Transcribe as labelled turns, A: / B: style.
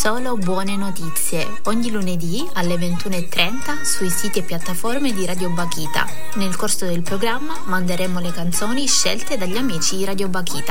A: Solo buone notizie, ogni lunedì alle 21:30 sui siti e piattaforme di Radio Bakhita. Nel corso del programma manderemo le canzoni scelte dagli amici di Radio Bakhita.